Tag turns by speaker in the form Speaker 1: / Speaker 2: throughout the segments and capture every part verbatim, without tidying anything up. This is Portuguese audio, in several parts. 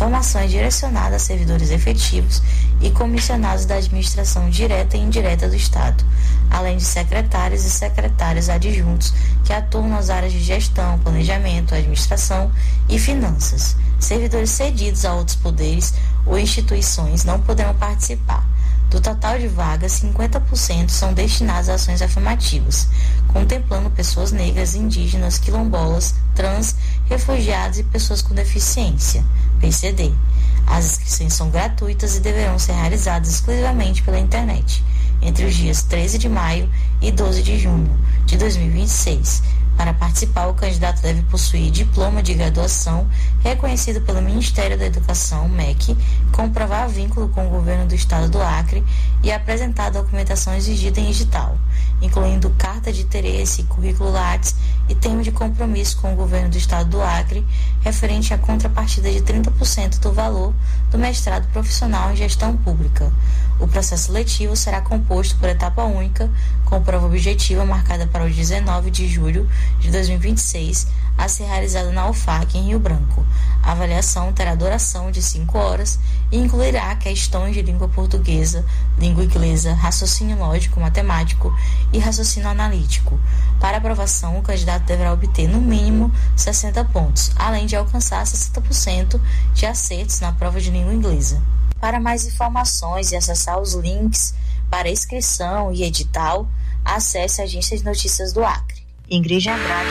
Speaker 1: informação é direcionada a servidores efetivos e comissionados da administração direta e indireta do Estado, além de secretários e secretários adjuntos que atuam nas áreas de gestão, planejamento, administração e finanças. Servidores cedidos a outros poderes ou instituições não poderão participar. Do total de vagas, cinquenta por cento são destinadas a ações afirmativas, contemplando pessoas negras, indígenas, quilombolas, trans, refugiados e pessoas com deficiência, P C D. As inscrições são gratuitas e deverão ser realizadas exclusivamente pela internet, entre os dias treze de maio e doze de junho de dois mil e vinte e seis. Para participar, o candidato deve possuir diploma de graduação reconhecido pelo Ministério da Educação, M E C, comprovar vínculo com o governo do Estado do Acre e apresentar a documentação exigida em edital, incluindo carta de interesse, currículo Lattes e termo de compromisso com o governo do Estado do Acre, referente à contrapartida de trinta por cento do valor do mestrado profissional em gestão pública. O processo seletivo será composto por etapa única, com prova objetiva marcada para o dezenove de julho de dois mil e vinte e seis, a ser realizada na U F A C, em Rio Branco. A avaliação terá duração de cinco horas e incluirá questões de língua portuguesa, língua inglesa, raciocínio lógico, matemático e raciocínio analítico. Para aprovação, o candidato deverá obter, no mínimo, sessenta pontos, além de alcançar sessenta por cento de acertos na prova de língua inglesa. Para mais informações e acessar os links para inscrição e edital, acesse a Agência de Notícias do Acre. Ingrid Andrade.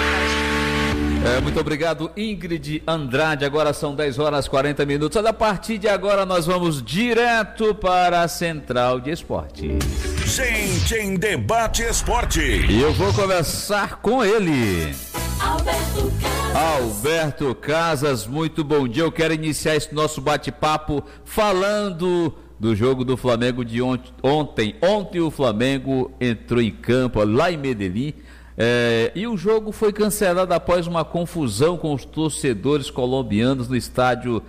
Speaker 2: É, muito obrigado, Ingrid Andrade. Agora são dez horas e quarenta minutos. A partir de agora nós vamos direto para a Central de Esporte.
Speaker 3: Gente em Debate Esporte.
Speaker 2: E eu vou conversar com ele.
Speaker 4: Alberto Casas.
Speaker 2: Alberto Casas, muito bom dia. Eu quero iniciar esse nosso bate-papo falando do jogo do Flamengo de ont- ontem. Ontem o Flamengo entrou em campo lá em Medellín. É, e o jogo foi cancelado após uma confusão com os torcedores colombianos no estádio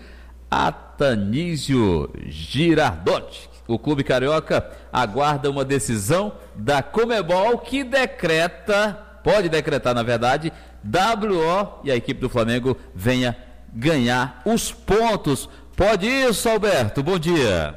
Speaker 2: Atanásio Girardot. O clube carioca aguarda uma decisão da Conmebol que decreta, pode decretar na verdade, W O e a equipe do Flamengo venha ganhar os pontos. Pode isso, Alberto? Bom dia.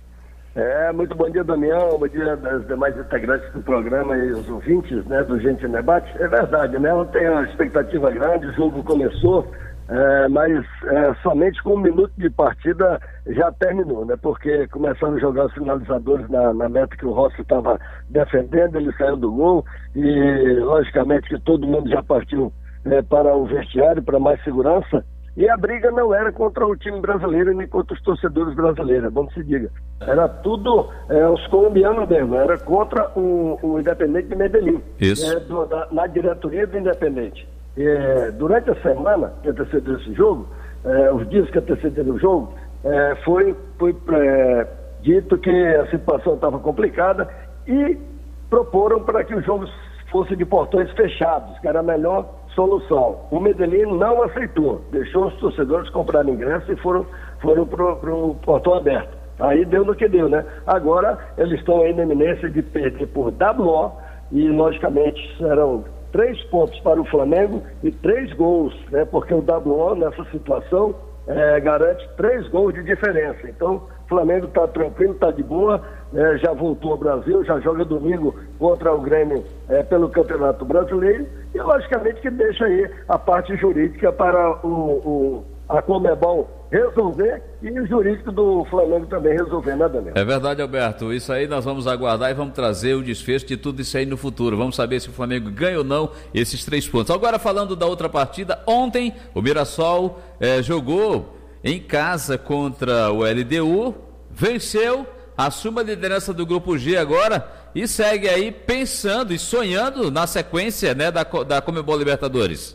Speaker 5: É, muito bom dia, Damião, bom dia das demais integrantes do programa e os ouvintes, né, do Gente em Debate. É verdade, né, ontem a expectativa grande, o jogo começou, é, mas é, somente com um minuto de partida já terminou, né, porque começaram a jogar os finalizadores na, na meta que o Rossi estava defendendo, ele saiu do gol e logicamente que todo mundo já partiu é, para o vestiário, para mais segurança. E a briga não era contra o time brasileiro nem contra os torcedores brasileiros, é bom que se diga. Era tudo é, os colombianos mesmo, era contra o, o Independente de Medellín.
Speaker 2: Isso.
Speaker 5: É, do, da, na diretoria do Independente. É, durante a semana que antecedeu esse jogo, é, os dias que antecederam o jogo, é, foi, foi é, dito que a situação estava complicada e proporam para que o jogo fosse de portões fechados, que era a melhor solução. O Medellín não aceitou, deixou os torcedores comprarem ingresso e foram, foram para o portão aberto. Aí deu no que deu, né? Agora eles estão aí na iminência de perder por W O e, logicamente, serão três pontos para o Flamengo e três gols, né? Porque o W O nessa situação é, garante três gols de diferença. Então, o Flamengo está tranquilo, está de boa, é, já voltou ao Brasil, já joga domingo contra o Grêmio é, pelo Campeonato Brasileiro e, logicamente, que deixa aí a parte jurídica para o, o, a Conmebol resolver e o jurídico do Flamengo também resolver, né, Daniel?
Speaker 2: É verdade, Alberto. Isso aí nós vamos aguardar e vamos trazer o desfecho de tudo isso aí no futuro. Vamos saber se o Flamengo ganha ou não esses três pontos. Agora, falando da outra partida, ontem o Mirassol eh, jogou em casa contra o L D U, venceu, assume a liderança do Grupo G agora e segue aí pensando e sonhando na sequência, né, da, da Conmebol Libertadores.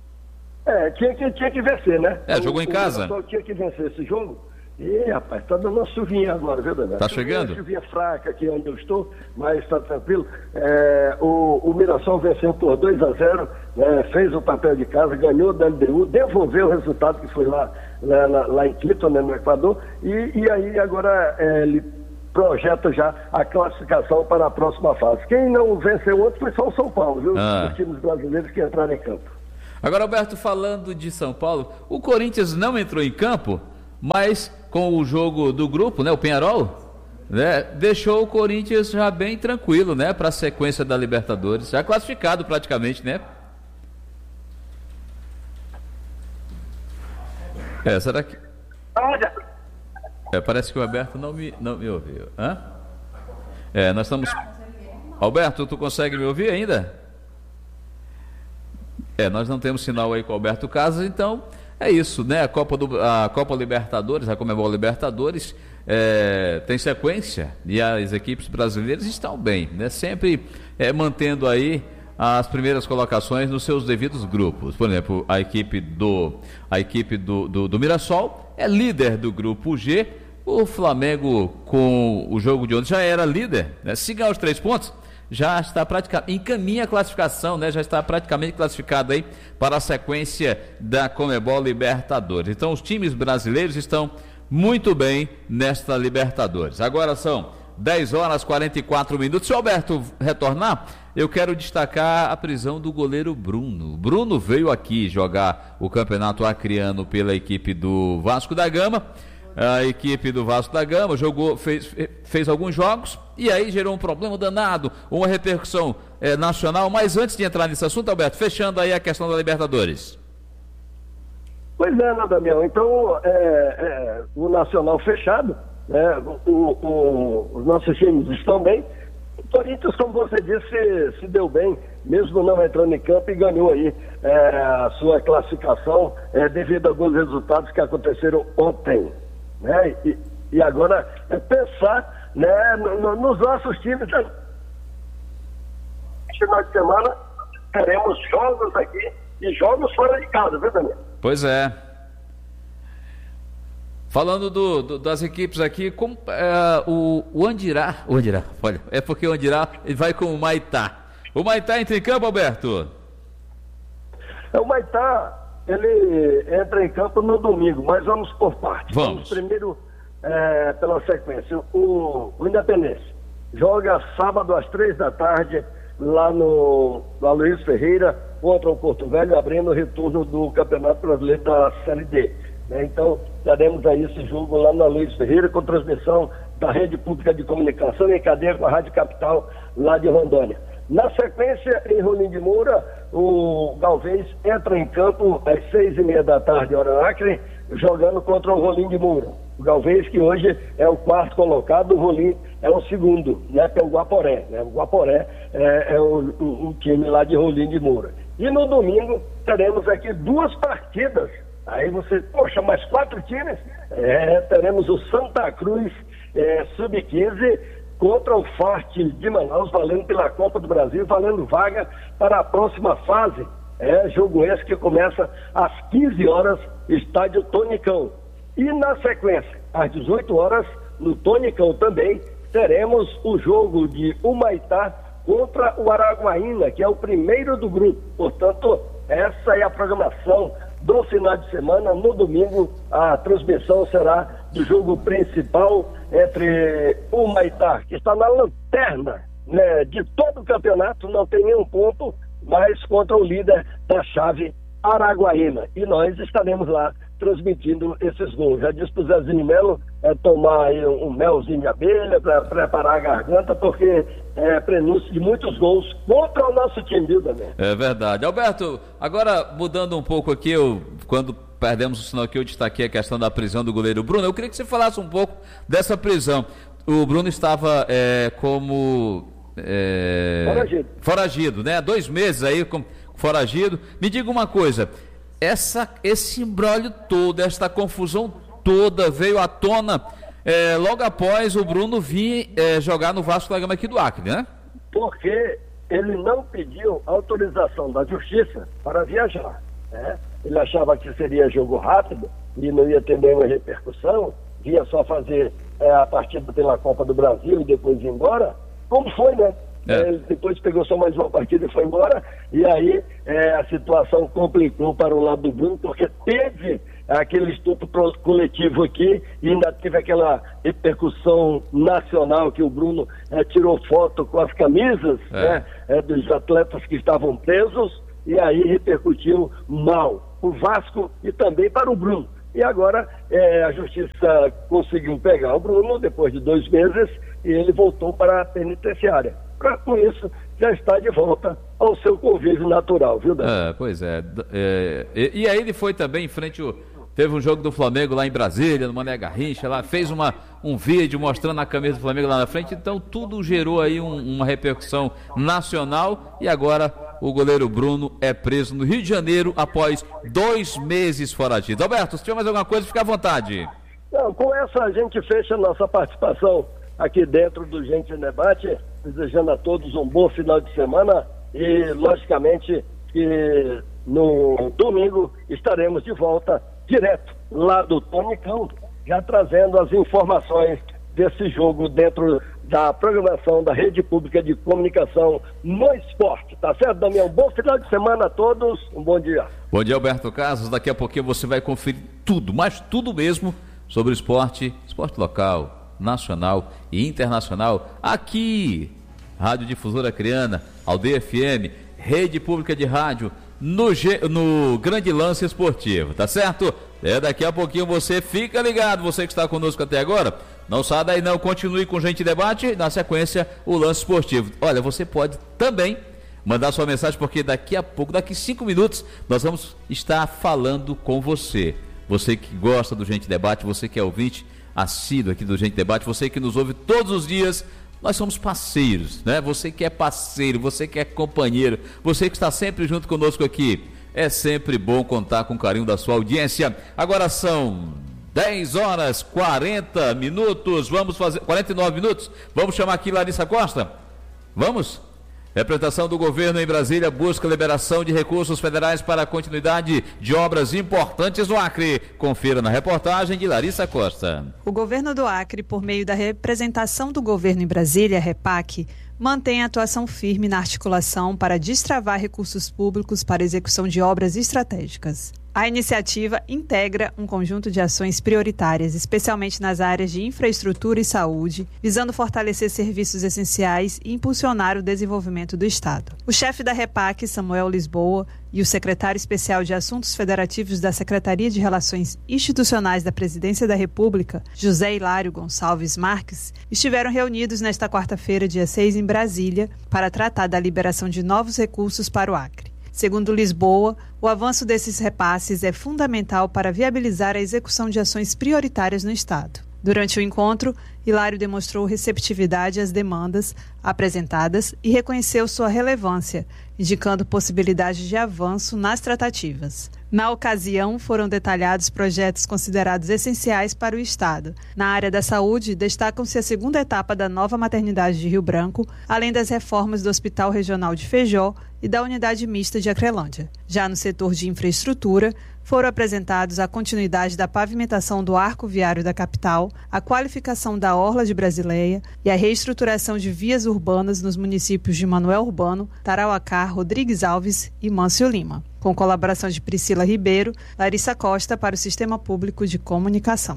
Speaker 5: É, tinha que, tinha que vencer, né?
Speaker 2: É, jogou em casa.
Speaker 5: O tinha que vencer esse jogo. E, rapaz, tá dando uma chuvinha agora, viu, Daniel?
Speaker 2: Tá chegando?
Speaker 5: Uma chuvinha fraca aqui onde eu estou, mas tá tranquilo. É, o, o Mirassol venceu por dois a zero, né, fez o papel de casa, ganhou da L D U, devolveu o resultado que foi lá, lá, lá, lá em Quito, né, no Equador, e, e aí agora é, ele projeta já a classificação para a próxima fase. Quem não venceu ontem foi só o São Paulo, viu?
Speaker 2: Ah.
Speaker 5: Os times brasileiros que entraram em campo.
Speaker 2: Agora, Alberto, falando de São Paulo, o Corinthians não entrou em campo, mas com o jogo do grupo, né, o Peñarol, né, deixou o Corinthians já bem tranquilo, né, para a sequência da Libertadores, já classificado praticamente, né? É, será que... É, parece que o Alberto não me, não me ouviu. Hã? É, nós estamos... Alberto, tu consegue me ouvir ainda? É, nós não temos sinal aí com o Alberto Casas, então é isso, né? A Copa, do, a Copa Libertadores, a Conmebol Libertadores, é, tem sequência e as equipes brasileiras estão bem, né? Sempre é, mantendo aí as primeiras colocações nos seus devidos grupos. Por exemplo, a equipe do, a equipe do, do, do Mirassol é líder do grupo G. O Flamengo, com o jogo de ontem, já era líder, né? Se ganhar os três pontos, já está praticamente, encaminha a classificação, né? Já está praticamente classificado aí para a sequência da Conmebol Libertadores. Então os times brasileiros estão muito bem nesta Libertadores. Agora são dez horas e quarenta e quatro minutos. Se o Alberto retornar, eu quero destacar a prisão do goleiro Bruno. Bruno veio aqui jogar o campeonato acreano pela equipe do Vasco da Gama. A equipe do Vasco da Gama jogou, fez, fez alguns jogos e aí gerou um problema danado, uma repercussão é, nacional. Mas antes de entrar nesse assunto, Alberto, fechando aí a questão da Libertadores.
Speaker 5: Pois é, né, Damião? Então, é, é, o Nacional fechado, né, o, o, os nossos times estão bem. O Corinthians, como você disse, se deu bem, mesmo não entrando em campo, e ganhou aí é, a sua classificação é, devido a alguns resultados que aconteceram ontem. Né? E, e agora é pensar, né, no, no, nos nossos times. Né? Este final de semana teremos jogos aqui e jogos fora de casa, viu, Daniel?
Speaker 2: Pois é. Falando do, do, das equipes aqui, como, é, o, o Andirá, o Andirá, olha, é porque o Andirá vai com o Maitá. O Maitá entra em campo, Alberto?
Speaker 5: O Maitá, ele entra em campo no domingo, mas vamos por parte.
Speaker 2: Vamos.
Speaker 5: Vamos primeiro é, pela sequência. O, o Independência joga sábado às três da tarde lá no, no Aloysio Ferreira contra o Porto Velho, abrindo o retorno do Campeonato Brasileiro da Série D. Né? Então, teremos aí esse jogo lá no Aloysio Ferreira com transmissão da Rede Pública de Comunicação em cadeia com a Rádio Capital lá de Rondônia. Na sequência, em Rolim de Moura, o Galvez entra em campo às seis e meia da tarde, hora Acre, jogando contra o Rolim de Moura. O Galvez, que hoje é o quarto colocado, o Rolim é o segundo, né, que é o Guaporé. Né? O Guaporé é, é o, o, o time lá de Rolim de Moura. E no domingo, teremos aqui duas partidas. Aí você, poxa, mais quatro times? É, teremos o Santa Cruz é, sub quinze contra o Forte de Manaus, valendo pela Copa do Brasil, valendo vaga para a próxima fase. É jogo esse que começa às quinze horas, estádio Tonicão. E na sequência, às dezoito horas, no Tonicão também, teremos o jogo de Humaitá contra o Araguaína, que é o primeiro do grupo. Portanto, essa é a programação do final de semana. No domingo, a transmissão será do jogo principal entre o Humaitá, que está na lanterna, né, de todo o campeonato, não tem nenhum ponto, mas contra o líder da chave, Araguaína. E nós estaremos lá transmitindo esses gols. Já disse para o Zezinho Melo é, tomar aí um, um melzinho de abelha para preparar a garganta, porque é prenúncio de muitos gols contra o nosso time, viu, Daniel?
Speaker 2: É verdade. Alberto, agora mudando um pouco aqui, eu, quando perdemos o sinal aqui, eu destaquei a questão da prisão do goleiro Bruno. Eu queria que você falasse um pouco dessa prisão. O Bruno estava é, como... É, foragido. Foragido, né? Dois meses aí com foragido. Me diga uma coisa, essa, esse imbróglio todo, esta confusão toda veio à tona é, logo após o Bruno vir é, jogar no Vasco da Gama aqui do Acre, né?
Speaker 5: Porque ele não pediu autorização da Justiça para viajar, né? Ele achava que seria jogo rápido e não ia ter nenhuma repercussão, ia só fazer é, a partida pela Copa do Brasil e depois ir embora. Como foi, né? É. Ele depois pegou só mais uma partida e foi embora, e aí é, a situação complicou para o lado do Bruno, porque teve aquele estupro coletivo aqui e ainda teve aquela repercussão nacional que o Bruno é, tirou foto com as camisas é. Né, é, dos atletas que estavam presos, e aí repercutiu mal o Vasco e também para o Bruno. E agora é, a Justiça conseguiu pegar o Bruno depois de dois meses e ele voltou para a penitenciária. Com isso, já está de volta ao seu convívio natural, viu, Dan?
Speaker 2: É, pois é. é e, e aí ele foi também em frente ao... Teve um jogo do Flamengo lá em Brasília, no Mané Garrincha, lá fez uma, um vídeo mostrando a camisa do Flamengo lá na frente, então tudo gerou aí um, uma repercussão nacional e agora o goleiro Bruno é preso no Rio de Janeiro após dois meses foragido. Alberto, se tiver mais alguma coisa, fica à vontade.
Speaker 5: Não, com essa a gente fecha a nossa participação aqui dentro do Gente em Debate, desejando a todos um bom final de semana e, logicamente, que no domingo estaremos de volta direto lá do Tonicão, já trazendo as informações desse jogo dentro da programação da Rede Pública de Comunicação no esporte. Tá certo, Damião? Bom final de semana a todos, um bom dia.
Speaker 2: Bom dia, Alberto Casas. Daqui a pouquinho você vai conferir tudo, mas tudo mesmo sobre o esporte, esporte local, nacional e internacional, aqui, Rádio Difusora Acreana, Aldeia F M, Rede Pública de Rádio, No, G, no Grande Lance Esportivo, tá certo? É, daqui a pouquinho você fica ligado, você que está conosco até agora, não saia daí não, continue com Gente Debate, na sequência o Lance Esportivo. Olha, você pode também mandar sua mensagem, porque daqui a pouco, daqui cinco minutos, nós vamos estar falando com você. Você que gosta do Gente Debate, você que é ouvinte assíduo aqui do Gente Debate, você que nos ouve todos os dias. Nós somos parceiros, né? Você que é parceiro, você que é companheiro, você que está sempre junto conosco aqui. É sempre bom contar com o carinho da sua audiência. Agora são dez horas e quarenta minutos, vamos fazer, quarenta e nove minutos. Vamos chamar aqui Larissa Costa? Vamos? Representação do governo em Brasília busca liberação de recursos federais para a continuidade de obras importantes no Acre. Confira na reportagem de Larissa Costa.
Speaker 6: O governo do Acre, por meio da representação do governo em Brasília, REPAC, mantém atuação firme na articulação para destravar recursos públicos para execução de obras estratégicas. A iniciativa integra um conjunto de ações prioritárias, especialmente nas áreas de infraestrutura e saúde, visando fortalecer serviços essenciais e impulsionar o desenvolvimento do Estado. O chefe da REPAC, Samuel Lisboa, e o secretário especial de Assuntos Federativos da Secretaria de Relações Institucionais da Presidência da República, José Hilário Gonçalves Marques, estiveram reunidos nesta quarta-feira, dia seis, em Brasília, para tratar da liberação de novos recursos para o Acre. Segundo Lisboa, o avanço desses repasses é fundamental para viabilizar a execução de ações prioritárias no Estado. Durante o encontro, Hilário demonstrou receptividade às demandas apresentadas e reconheceu sua relevância, indicando possibilidade de avanço nas tratativas. Na ocasião, foram detalhados projetos considerados essenciais para o Estado. Na área da saúde, destacam-se a segunda etapa da nova maternidade de Rio Branco, além das reformas do Hospital Regional de Feijó e da Unidade Mista de Acrelândia. Já no setor de infraestrutura, foram apresentados a continuidade da pavimentação do arco viário da capital, a qualificação da Orla de Brasileia e a reestruturação de vias urbanas nos municípios de Manoel Urbano, Tarauacá, Rodrigues Alves e Mâncio Lima. Com colaboração de Priscila Ribeiro, Larissa Costa para o Sistema Público de Comunicação.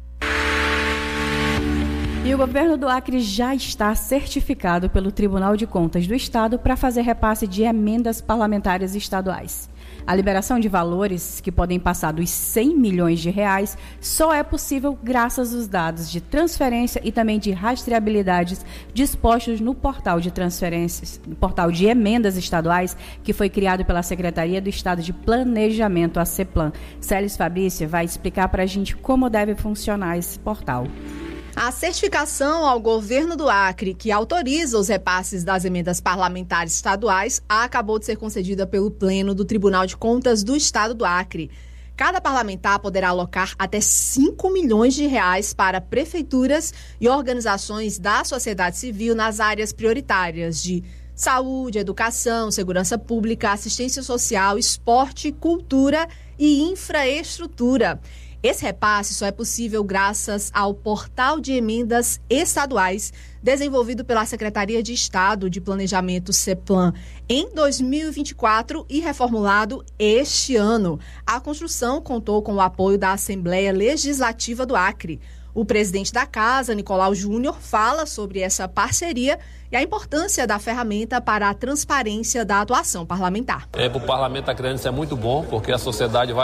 Speaker 7: E o governo do Acre já está certificado pelo Tribunal de Contas do Estado para fazer repasse de emendas parlamentares estaduais. A liberação de valores, que podem passar dos cem milhões de reais, só é possível graças aos dados de transferência e também de rastreabilidades dispostos no portal de transferências, no portal de emendas estaduais, que foi criado pela Secretaria do Estado de Planejamento, a CEPLAN. Célis Fabrícia vai explicar para a gente como deve funcionar esse portal.
Speaker 8: A certificação ao governo do Acre, que autoriza os repasses das emendas parlamentares estaduais, acabou de ser concedida pelo Pleno do Tribunal de Contas do Estado do Acre. Cada parlamentar poderá alocar até cinco milhões de reais para prefeituras e organizações da sociedade civil nas áreas prioritárias de saúde, educação, segurança pública, assistência social, esporte, cultura e infraestrutura. Esse repasse só é possível graças ao Portal de Emendas Estaduais, desenvolvido pela Secretaria de Estado de Planejamento CEPLAN em dois mil e vinte e quatro e reformulado este ano. A construção contou com o apoio da Assembleia Legislativa do Acre. O presidente da Casa, Nicolau Júnior, fala sobre essa parceria e a importância da ferramenta para a transparência da atuação parlamentar.
Speaker 9: É, para o parlamento acreano isso é muito bom, porque a sociedade vai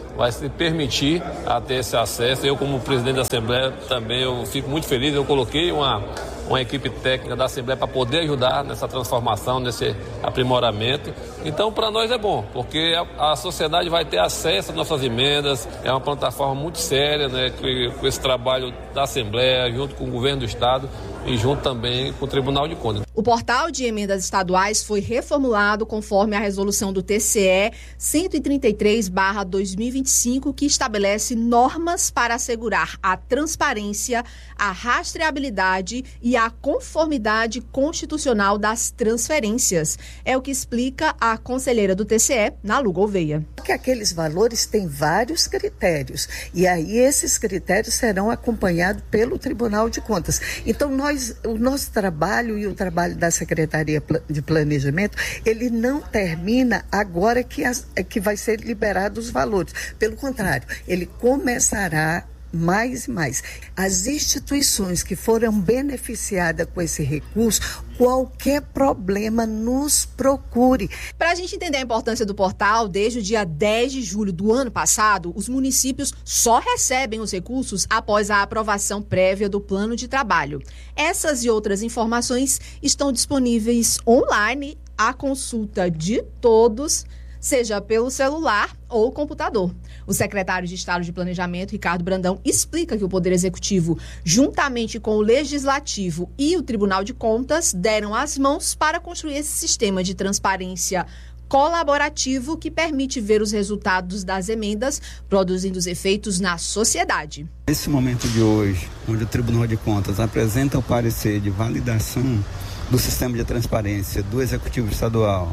Speaker 9: vai se permitir a ter esse acesso. Eu, como presidente da Assembleia, também eu fico muito feliz. Eu coloquei uma, uma equipe técnica da Assembleia para poder ajudar nessa transformação, nesse aprimoramento. Então, para nós é bom, porque a, a sociedade vai ter acesso às nossas emendas. É uma plataforma muito séria, né, com, com esse trabalho da Assembleia, junto com o governo do Estado e junto também com o Tribunal de Contas.
Speaker 8: O portal de emendas estaduais foi reformulado conforme a resolução do T C E cento e trinta e três barra dois mil e vinte e cinco, que estabelece normas para assegurar a transparência, a rastreabilidade e a conformidade constitucional das transferências. É o que explica a conselheira do T C E, Nalu Gouveia.
Speaker 10: Que aqueles valores têm vários critérios e aí esses critérios serão acompanhados pelo Tribunal de Contas. Então nós, o nosso trabalho e o trabalho da Secretaria de Planejamento, ele não termina agora que, as, que vai ser liberado os valores. Pelo contrário, ele começará mais e mais. As instituições que foram beneficiadas com esse recurso, qualquer problema nos procure.
Speaker 8: Para a gente entender a importância do portal, desde o dia dez de julho do ano passado, os municípios só recebem os recursos após a aprovação prévia do plano de trabalho. Essas e outras informações estão disponíveis online à consulta de todos, seja pelo celular ou computador. O secretário de Estado de Planejamento, Ricardo Brandão, explica que o Poder Executivo, juntamente com o Legislativo e o Tribunal de Contas, deram as mãos para construir esse sistema de transparência colaborativo que permite ver os resultados das emendas, produzindo os efeitos na sociedade.
Speaker 11: Nesse momento de hoje, onde o Tribunal de Contas apresenta o parecer de validação do sistema de transparência do Executivo Estadual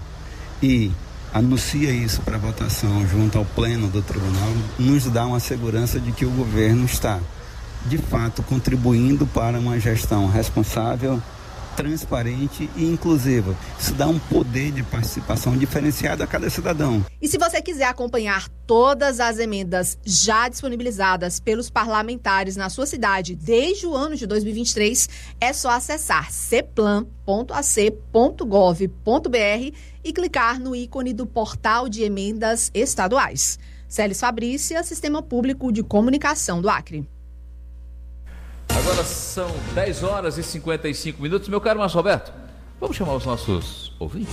Speaker 11: e anuncia isso para votação junto ao pleno do tribunal, nos dá uma segurança de que o governo está, de fato, contribuindo para uma gestão responsável, transparente e inclusiva. Isso dá um poder de participação diferenciado a cada cidadão.
Speaker 8: E se você quiser acompanhar todas as emendas já disponibilizadas pelos parlamentares na sua cidade desde o ano de dois mil e vinte e três, é só acessar ceplan ponto a c ponto gov ponto b r e clicar no ícone do Portal de Emendas Estaduais. Célis Fabrícia, Sistema Público de Comunicação do Acre.
Speaker 2: Agora são dez horas e cinquenta e cinco minutos. Meu caro Márcio Roberto, vamos chamar os nossos ouvintes?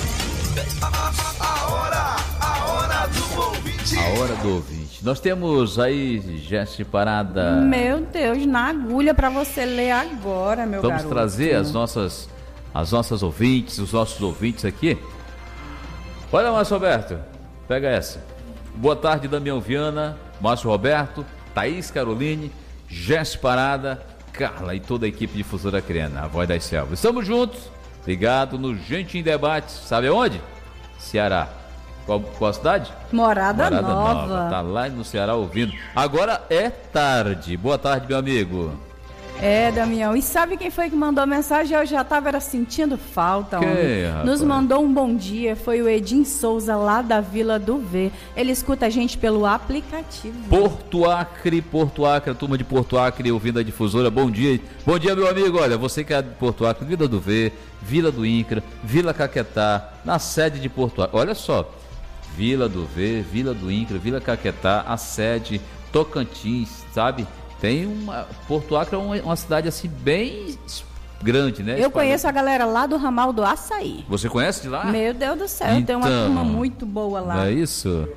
Speaker 3: A hora, a hora do ouvinte.
Speaker 2: A hora do ouvinte. Nós temos aí, Jéssica Parada.
Speaker 7: Meu Deus, na agulha para você ler agora, meu
Speaker 2: Vamos
Speaker 7: garoto.
Speaker 2: Vamos trazer as nossas, as nossas ouvintes, os nossos ouvintes aqui. Olha, Márcio Roberto, pega essa. Boa tarde, Damião Viana, Márcio Roberto, Thaís Caroline, Jéssica Parada, Carla e toda a equipe difusora Crena, a Voz das Selvas. Estamos juntos, ligado no Gente em Debate, sabe aonde? Ceará. Qual, qual a cidade?
Speaker 7: Morada,
Speaker 2: Morada
Speaker 7: Nova.
Speaker 2: Nova. Tá lá no Ceará ouvindo. Agora é tarde. Boa tarde, meu amigo.
Speaker 7: É, Damião, e sabe quem foi que mandou a mensagem? Eu já estava era sentindo falta,
Speaker 2: Quem,
Speaker 7: homem.
Speaker 2: rapaz?
Speaker 7: Nos mandou um bom dia, foi o Edinho Souza, lá da Vila do V. Ele escuta a gente pelo aplicativo.
Speaker 2: Porto Acre, Porto Acre, a turma de Porto Acre ouvindo a difusora, bom dia. Bom dia, meu amigo, olha, você que é de Porto Acre, Vila do V, Vila do Incra, Vila Caquetá, na sede de Porto Acre, olha só, Vila do V, Vila do Incra, Vila Caquetá, a sede, Tocantins, sabe? Tem uma... Porto Acre é uma, uma cidade assim bem grande, né?
Speaker 7: Eu conheço a galera lá do ramal do Açaí.
Speaker 2: Você conhece de lá?
Speaker 7: Meu Deus do céu,
Speaker 2: então,
Speaker 7: tem uma turma muito boa lá.
Speaker 2: Não é isso?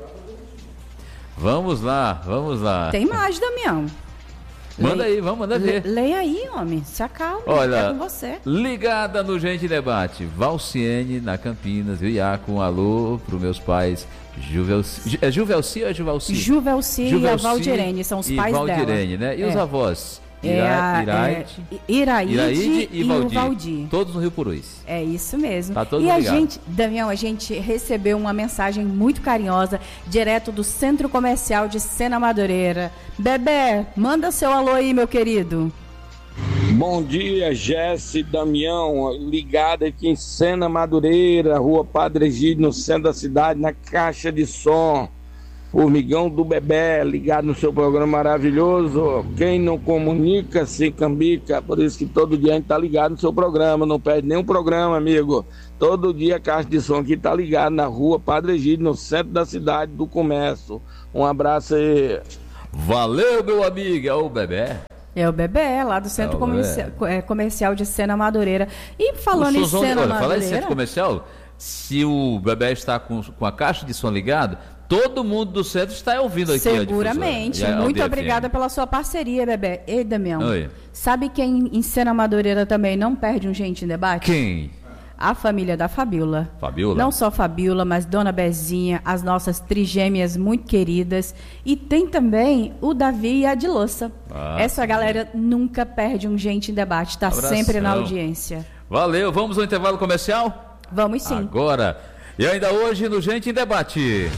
Speaker 2: Vamos lá, vamos lá.
Speaker 7: Tem mais, Damião.
Speaker 2: Manda
Speaker 7: Leia,
Speaker 2: aí, vamos mandar ver.
Speaker 7: Leia aí, homem, se acalma,
Speaker 2: olha,
Speaker 7: é com você.
Speaker 2: Ligada no Gente Debate, Valciene na Campinas, viu? Iaco, um alô para os meus pais, Juvelci, é Juvelci ou é Juvelci?
Speaker 7: Juvelci, Juvelci e a Valdirene, são os pais dela. E
Speaker 2: Valdirene, né? E
Speaker 7: é.
Speaker 2: os avós?
Speaker 7: É a,
Speaker 2: Iraide,
Speaker 7: é, Iraide, Iraide
Speaker 2: e,
Speaker 7: e
Speaker 2: Valdir,
Speaker 7: o Valdir.
Speaker 2: Todos no Rio Purus.
Speaker 7: É isso mesmo.
Speaker 2: Tá todo
Speaker 7: e a
Speaker 2: ligado.
Speaker 7: gente, Damião, a gente recebeu uma mensagem muito carinhosa, direto do Centro Comercial de Sena Madureira. Bebê, manda seu alô aí, meu querido.
Speaker 12: Bom dia, Jesse, Damião, ligado aqui em Sena Madureira, Rua Padre Egídio, no centro da cidade, na caixa de som. Formigão do Bebé, ligado no seu programa maravilhoso. Quem não comunica se cambica, por isso que todo dia a gente tá ligado no seu programa, não perde nenhum programa, amigo. Todo dia a caixa de som aqui tá ligado na rua Padre Egídio, no centro da cidade do comércio. Um abraço aí.
Speaker 2: Valeu, meu amigo, é o Bebé.
Speaker 7: É o Bebé, lá do Centro é Comercial, é, Comercial de Sena Madureira. E falando em Sena Madureira...
Speaker 2: Falar em Centro Comercial, se o Bebé está com, com a caixa de som ligado, todo mundo do centro está ouvindo aqui.
Speaker 7: Seguramente.
Speaker 2: A
Speaker 7: Muito obrigada pela sua parceria, Bebé. Ei, Damião,
Speaker 2: Oi.
Speaker 7: Sabe quem em Sena Madureira também não perde um Gente em Debate?
Speaker 2: Quem?
Speaker 7: A família da Fabiola.
Speaker 2: Fabiola?
Speaker 7: Não só Fabiola, mas Dona Bezinha, as nossas trigêmeas muito queridas. E tem também o Davi e a Dilossa. Ah, Essa sim. galera nunca perde um Gente em Debate, está sempre na audiência.
Speaker 2: Valeu, vamos ao intervalo comercial?
Speaker 7: Vamos sim.
Speaker 2: Agora. E ainda hoje no Gente em Debate.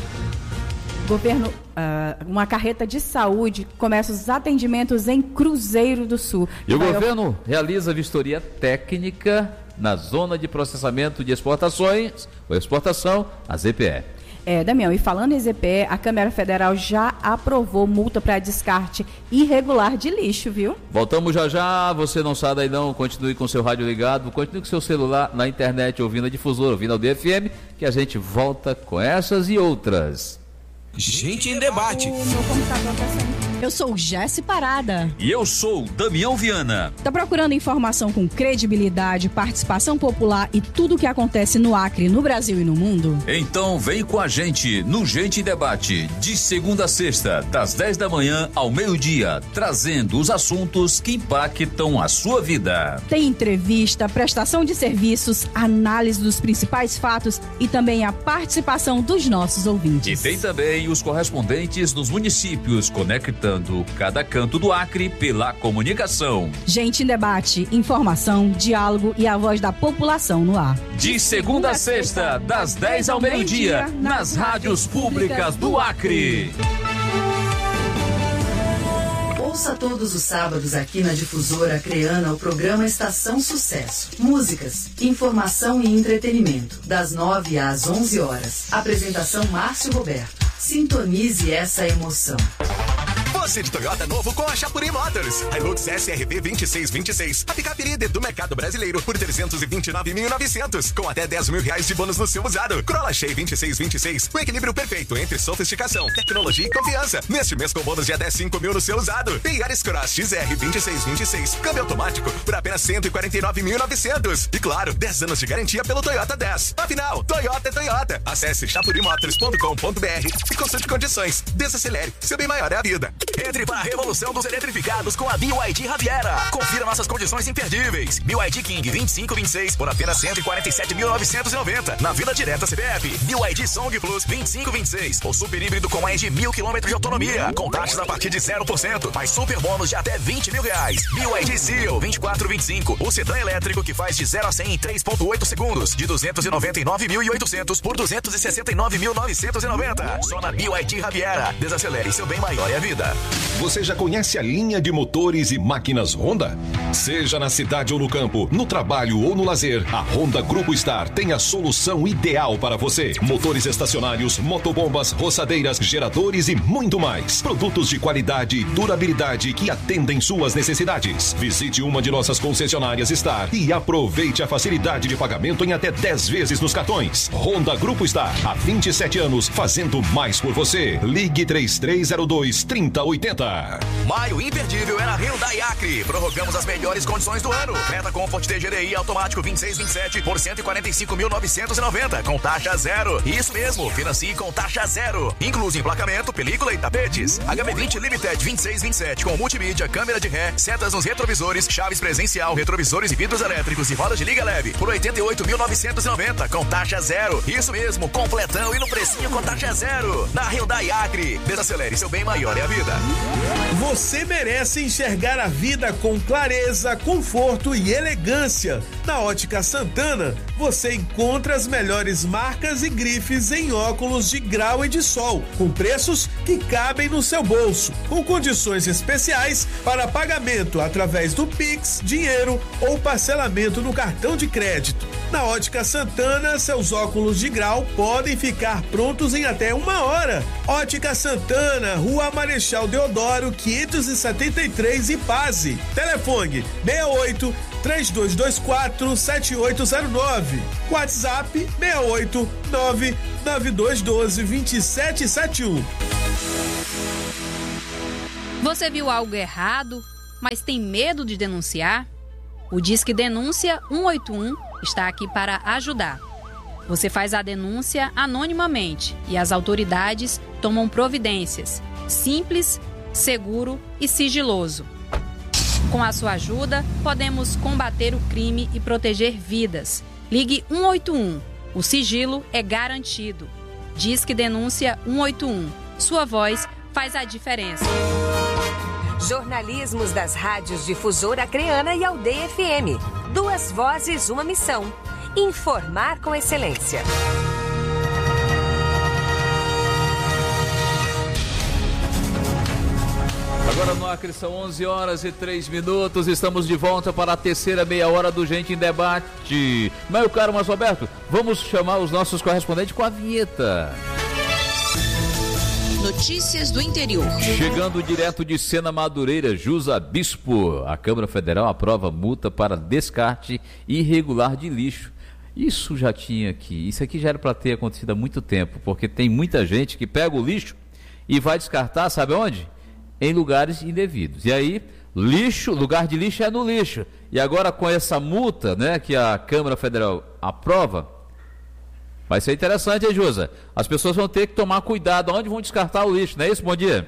Speaker 7: Governo, uh, uma carreta de saúde começa os atendimentos em Cruzeiro do Sul.
Speaker 2: E o Vai governo eu... realiza vistoria técnica na zona de processamento de exportações ou exportação, a Z P E.
Speaker 7: É, Damião, e falando em Z P E, a Câmara Federal já aprovou multa para descarte irregular de lixo, viu?
Speaker 2: Voltamos já já, você não sai daí não, continue com seu rádio ligado, continue com seu celular na internet, ouvindo a difusora, ouvindo a D F M, que a gente volta com essas e outras.
Speaker 3: Gente em Debate.
Speaker 7: O meu computador tá sem... Eu sou Jéssica Parada.
Speaker 3: E eu sou Damião Viana.
Speaker 7: Tá procurando informação com credibilidade, participação popular e tudo o que acontece no Acre, no Brasil e no mundo?
Speaker 3: Então vem com a gente no Gente em Debate, de segunda a sexta, das dez da manhã ao meio-dia, trazendo os assuntos que impactam a sua vida.
Speaker 7: Tem entrevista, prestação de serviços, análise dos principais fatos e também a participação dos nossos ouvintes.
Speaker 3: E tem também os correspondentes dos municípios, conectando cada canto do Acre pela comunicação.
Speaker 7: Gente em Debate, informação, diálogo e a voz da população no ar.
Speaker 3: De segunda a sexta, das dez ao meio-dia, nas rádios públicas do Acre.
Speaker 13: Ouça todos os sábados aqui na Difusora Acreana o programa Estação Sucesso. Músicas, informação e entretenimento, das nove às onze horas. Apresentação Márcio Roberto. Sintonize essa emoção.
Speaker 14: Você de Toyota novo com a Chapuri Motors. Hilux S R V vinte e seis vinte e seis. A picape líder do mercado brasileiro por trezentos e vinte e nove mil e novecentos. Com até dez mil reais de bônus no seu usado. Corolla Shea vinte e seis vinte e seis. O equilíbrio perfeito entre sofisticação, tecnologia e confiança. Neste mês com bônus de até cinco mil no seu usado. E Yaris Cross X R vinte e seis vinte e seis. Câmbio automático por apenas cento e quarenta e nove mil e novecentos. E claro, dez anos de garantia pelo Toyota dez. Afinal, Toyota é Toyota. Acesse chapuri motors ponto com ponto b r e consulte condições. Desacelere. Seu bem maior é a vida.
Speaker 3: Entre para a revolução dos eletrificados com a B Y D Riviera. Confira nossas condições imperdíveis. B Y D King vinte e cinco vinte e seis por apenas cento e quarenta e sete mil novecentos e noventa. Na Vila Direta C P F. B Y D Song Plus vinte e cinco vinte e seis. O super híbrido com mais de mil quilômetros de autonomia. Com taxas a partir de zero por cento. Mais super bônus de até vinte mil reais. B Y D Seal vinte e quatro vinte e cinco. O sedã elétrico que faz de zero a cem em três ponto oito segundos. De duzentos e noventa e nove mil e oitocentos por duzentos e sessenta e nove mil novecentos e noventa. Só na B Y D Riviera. Desacelere, seu bem maior é a vida.
Speaker 14: Você já conhece a linha de motores e máquinas Honda? Seja na cidade ou no campo, no trabalho ou no lazer, a Honda Grupo Star tem a solução ideal para você. Motores estacionários, motobombas, roçadeiras, geradores e muito mais. Produtos de qualidade e durabilidade que atendem suas necessidades. Visite uma de nossas concessionárias Star e aproveite a facilidade de pagamento em até dez vezes nos cartões. Honda Grupo Star, há vinte e sete anos, fazendo mais por você. Ligue três três zero dois, três zero oito zero.
Speaker 3: Maio imperdível é na Hyundai Acre. Prorrogamos as melhores condições do ano. Creta Comfort T G D I automático vinte e seis vinte e sete por cento e quarenta e cinco mil novecentos e noventa com taxa zero. Isso mesmo, financie com taxa zero. Incluso emplacamento, película e tapetes. H B vinte Limited vinte e seis vinte e sete com multimídia, câmera de ré, setas nos retrovisores, chaves presencial, retrovisores e vidros elétricos e rodas de liga leve por oitenta e oito mil novecentos e noventa com taxa zero. Isso mesmo, completão e no precinho com taxa zero. Na Hyundai Acre. Desacelere, seu bem maior é a vida.
Speaker 15: Você merece enxergar a vida com clareza, conforto e elegância. Na Ótica Santana, você encontra as melhores marcas e grifes em óculos de grau e de sol, com preços que cabem no seu bolso, com condições especiais para pagamento através do Pix, dinheiro ou parcelamento no cartão de crédito. Na Ótica Santana, seus óculos de grau podem ficar prontos em até uma hora. Ótica Santana, Rua Marechal Deodoro, quinhentos e setenta e três, Ipase. Telefone seis oito, três dois dois quatro, sete oito zero nove. WhatsApp seis oito, nove nove dois um dois, dois sete sete um.
Speaker 16: Você viu algo errado, mas tem medo de denunciar? O Disque Denúncia um oito um está aqui para ajudar. Você faz a denúncia anonimamente e as autoridades tomam providências. Simples, seguro e sigiloso. Com a sua ajuda, podemos combater o crime e proteger vidas. Ligue um oito um. O sigilo é garantido. Disque Denúncia um oito um. Sua voz faz a diferença.
Speaker 17: Jornalismos das rádios Difusora Acreana e Aldeia F M. Duas vozes, uma missão. Informar com excelência.
Speaker 2: Agora no Acre são onze horas e três minutos, estamos de volta para a terceira meia hora do Gente em Debate. Meu caro Márcio Alberto, vamos chamar os nossos correspondentes com a vinheta.
Speaker 18: Notícias do interior.
Speaker 2: Chegando direto de Sena Madureira, Jusa Bispo, a Câmara Federal aprova multa para descarte irregular de lixo. Isso já tinha aqui, isso aqui já era para ter acontecido há muito tempo, porque tem muita gente que pega o lixo e vai descartar, sabe onde? Em lugares indevidos. E aí, lixo, lugar de lixo é no lixo. E agora com essa multa, né, que a Câmara Federal aprova, vai ser interessante, hein, Jusa? As pessoas vão ter que tomar cuidado onde vão descartar o lixo, não é isso? Bom dia.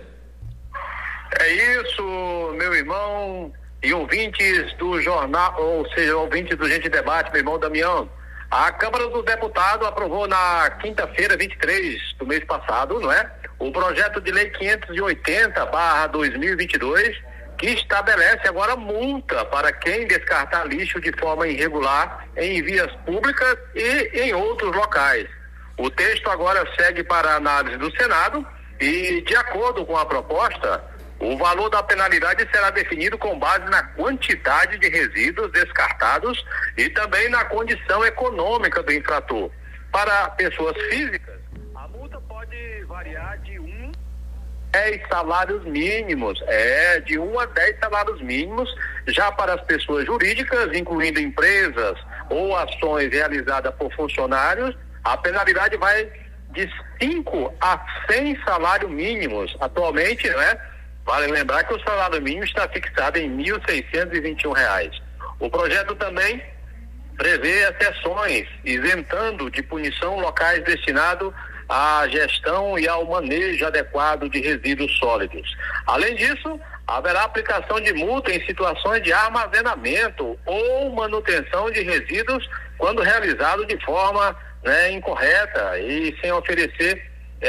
Speaker 19: É isso, meu irmão e ouvintes do jornal, ou seja, ouvintes do Gente Debate, meu irmão Damião. A Câmara dos Deputados aprovou na quinta-feira, vinte e três do mês passado, não é? O projeto de lei quinhentos e oitenta barra dois mil e vinte e dois, que estabelece agora multa para quem descartar lixo de forma irregular em vias públicas e em outros locais. O texto agora segue para a análise do Senado e, de acordo com a proposta, o valor da penalidade será definido com base na quantidade de resíduos descartados e também na condição econômica do infrator. Para pessoas físicas, a multa pode variar de um a dez salários mínimos, é, de um a dez salários mínimos. Já para as pessoas jurídicas, incluindo empresas ou ações realizadas por funcionários, a penalidade vai de cinco a cem salários mínimos. Atualmente, né? Vale lembrar que o salário mínimo está fixado em mil seiscentos e vinte e um reais. O projeto também prevê exceções, isentando de punição locais destinados à gestão e ao manejo adequado de resíduos sólidos. Além disso, haverá aplicação de multa em situações de armazenamento ou manutenção de resíduos quando realizado de forma, né, incorreta e sem oferecer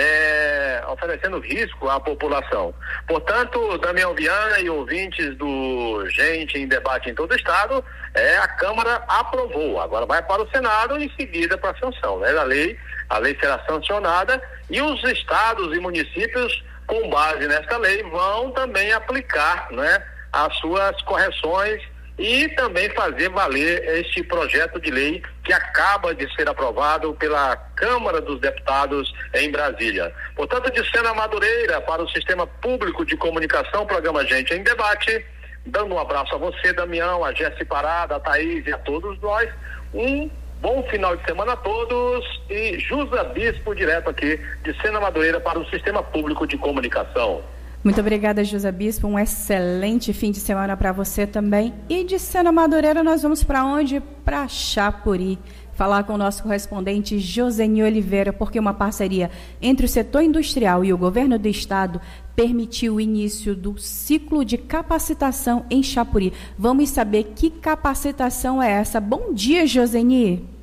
Speaker 19: É, oferecendo risco à população. Portanto, Damião Viana e ouvintes do Gente em Debate em todo o estado, é, a Câmara aprovou. Agora vai para o Senado e em seguida para a sanção, né, da lei. A lei será sancionada e os estados e municípios, com base nesta lei, vão também aplicar, né, as suas correções e também fazer valer este projeto de lei que acaba de ser aprovado pela Câmara dos Deputados em Brasília. Portanto, de Sena Madureira para o Sistema Público de Comunicação, programa Gente em Debate, dando um abraço a você, Damião, a Jéssica Parada, a Thaís e a todos nós, um bom final de semana a todos e Jusa Bispo, direto aqui de Sena Madureira para o Sistema Público de Comunicação.
Speaker 7: Muito obrigada, Jusa Bispo. Um excelente fim de semana para você também. E de Sena Madureira nós vamos para onde? Para Chapuri. Falar com o nosso correspondente Joseni Oliveira, porque uma parceria entre o setor industrial e o governo do estado permitiu o início do ciclo de capacitação em Chapuri. Vamos saber que capacitação é essa. Bom dia, Joseni.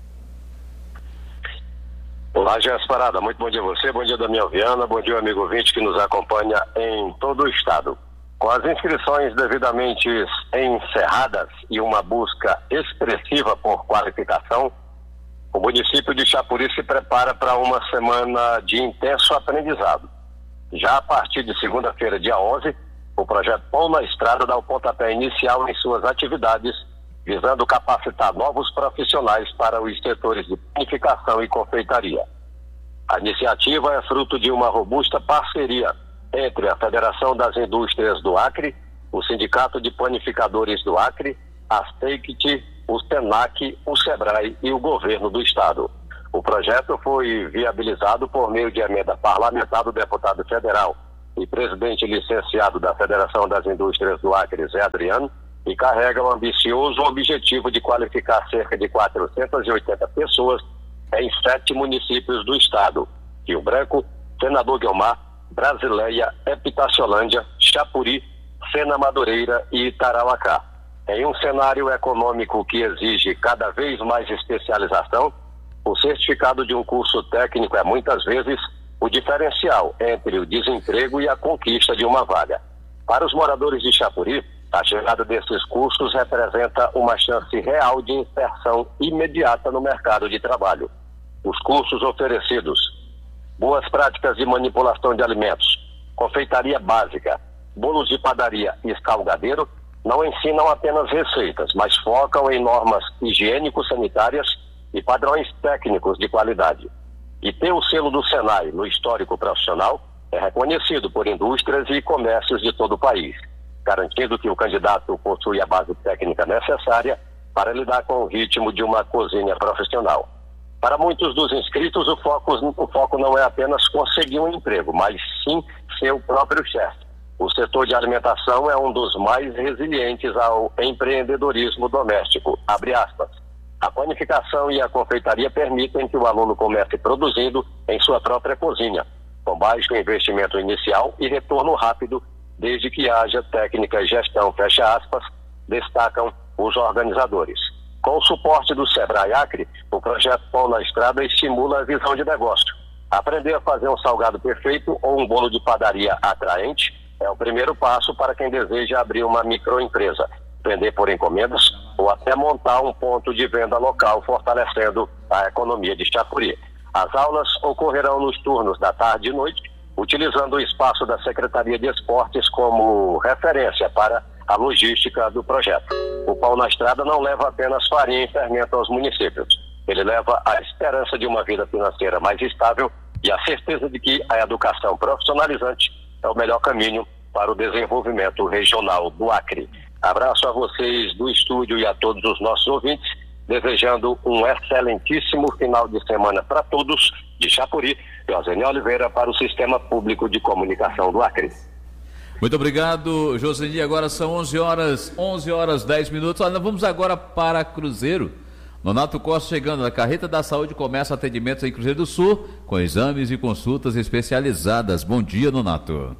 Speaker 20: Olá, Jéssica Parada, muito bom dia a você, bom dia Damião Viana, bom dia amigo ouvinte que nos acompanha em todo o estado. Com as inscrições devidamente encerradas e uma busca expressiva por qualificação, o município de Chapuri se prepara para uma semana de intenso aprendizado. Já a partir de segunda-feira, dia onze, o projeto Pão na Estrada dá o pontapé inicial em suas atividades, visando capacitar novos profissionais para os setores de panificação e confeitaria. A iniciativa é fruto de uma robusta parceria entre a Federação das Indústrias do Acre, o Sindicato de Panificadores do Acre, a SEICT, o SENAC, o SEBRAE e o Governo do Estado. O projeto foi viabilizado por meio de emenda parlamentar do deputado federal e presidente licenciado da Federação das Indústrias do Acre, Zé Adriano, e carrega o ambicioso objetivo de qualificar cerca de quatrocentas e oitenta pessoas em sete municípios do estado: Rio Branco, Senador Guiomar, Brasileia, Epitaciolândia, Chapuri, Sena Madureira e Itarauacá. Em um cenário econômico que exige cada vez mais especialização, o certificado de um curso técnico é muitas vezes o diferencial entre o desemprego e a conquista de uma vaga. Para os moradores de Chapuri, a chegada desses cursos representa uma chance real de inserção imediata no mercado de trabalho. Os cursos oferecidos: boas práticas de manipulação de alimentos, confeitaria básica, bolos de padaria e salgadeiro, não ensinam apenas receitas, mas focam em normas higiênico-sanitárias e padrões técnicos de qualidade. E ter o selo do Senai no histórico profissional é reconhecido por indústrias e comércios de todo o país, garantindo que o candidato possui a base técnica necessária para lidar com o ritmo de uma cozinha profissional. Para muitos dos inscritos, o foco, o foco não é apenas conseguir um emprego, mas sim ser o próprio chefe. O setor de alimentação é um dos mais resilientes ao empreendedorismo doméstico. Abre aspas. A panificação e a confeitaria permitem que o aluno comece produzindo em sua própria cozinha, com baixo investimento inicial e retorno rápido, desde que haja técnica e gestão, fecha aspas, destacam os organizadores. Com o suporte do SEBRAE Acre, o projeto Pão na Estrada estimula a visão de negócio. Aprender a fazer um salgado perfeito ou um bolo de padaria atraente é o primeiro passo para quem deseja abrir uma microempresa, vender por encomendas ou até montar um ponto de venda local, fortalecendo a economia de Chapuri. As aulas ocorrerão nos turnos da tarde e noite, utilizando o espaço da Secretaria de Esportes como referência para a logística do projeto. O Pão na Estrada não leva apenas farinha e fermento aos municípios. Ele leva a esperança de uma vida financeira mais estável e a certeza de que a educação profissionalizante é o melhor caminho para o desenvolvimento regional do Acre. Abraço a vocês do estúdio e a todos os nossos ouvintes, desejando um excelentíssimo final de semana para todos. De Chapuri, José Oliveira para o Sistema Público de Comunicação do Acre.
Speaker 2: Muito obrigado, Joseni. Agora são onze horas, onze horas, dez minutos. Olha, vamos agora para Cruzeiro. Nonato Costa chegando. A Carreta da Saúde começa atendimentos em Cruzeiro do Sul, com exames e consultas especializadas. Bom dia, Nonato.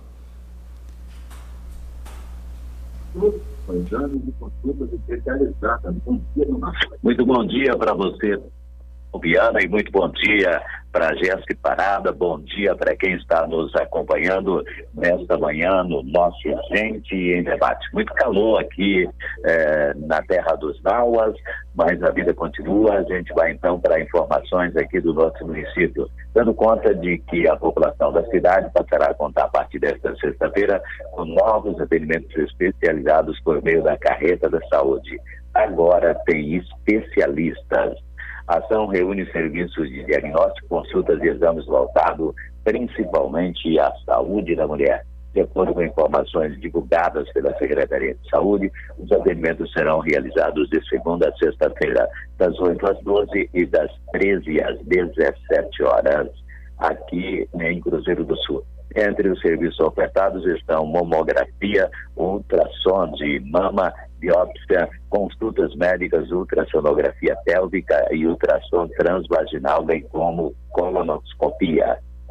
Speaker 18: Com exames e consultas especializadas. Bom dia, Nonato. Muito bom dia para você, Biana, e muito bom dia para a Jéssica Parada, bom dia para quem está nos acompanhando nesta manhã no nosso Gente em Debate. Muito calor aqui eh, na terra dos Nauas, mas a vida continua. A gente vai então para informações aqui do nosso município, dando conta de que a população da cidade passará a contar a partir desta sexta-feira com novos atendimentos especializados por meio da Carreta da Saúde. Agora tem especialistas. A ação reúne serviços de diagnóstico, consultas e exames voltados principalmente à saúde da mulher. De acordo com informações divulgadas pela Secretaria de Saúde, os atendimentos serão realizados de segunda a sexta-feira, das oito às doze e das treze às dezessete horas, aqui em Cruzeiro do Sul. Entre os serviços ofertados estão mamografia, ultrassom de mama, biópsia, consultas médicas, ultrassonografia pélvica e ultrassom transvaginal, bem como colonoscopia.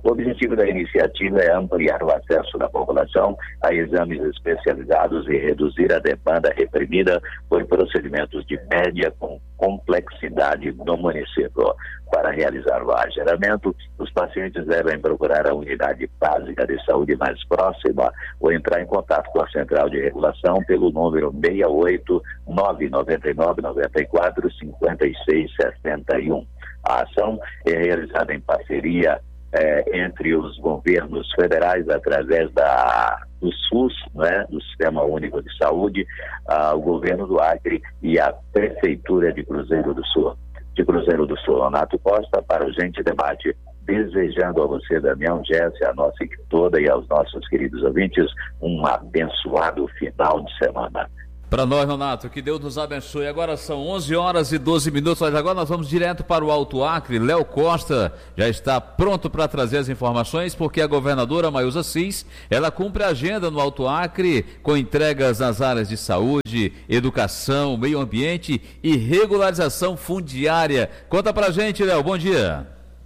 Speaker 18: O objetivo da iniciativa é ampliar o acesso da população a exames especializados e reduzir a demanda reprimida por procedimentos de média com complexidade no município. Para realizar o agendamento, os pacientes devem procurar a unidade básica de saúde mais próxima ou entrar em contato com a Central de Regulação pelo número seis oito nove nove nove nove quatro cinco seis seis um. A ação é realizada em parceria eh, entre os governos federais através da, do SUS, né, do Sistema Único de Saúde, ah, o governo do Acre e a Prefeitura de Cruzeiro do Sul. De Cruzeiro do Sul, Leonato Costa, para o Gente Debate, desejando a você, Damião, Jéssica, a nossa equipe toda e aos nossos queridos ouvintes, um abençoado final de semana.
Speaker 2: Para nós, Leonato, que Deus nos abençoe. Agora são onze horas e doze minutos, mas agora nós vamos direto para o Alto Acre. Léo Costa já está pronto para trazer as informações, porque a governadora Maísa Assis, ela cumpre a agenda no Alto Acre com entregas nas áreas de saúde, educação, meio ambiente e regularização fundiária. Conta pra gente, Léo, bom dia.